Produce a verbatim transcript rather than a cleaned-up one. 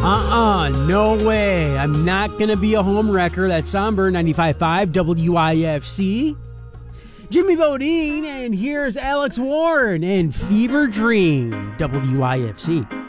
Uh-uh, no way. I'm not going to be a home wrecker. That's Somber, ninety-five point five W I F C. Jimmy Bodine, and here's Alex Warren and Fever Dream, W I F C.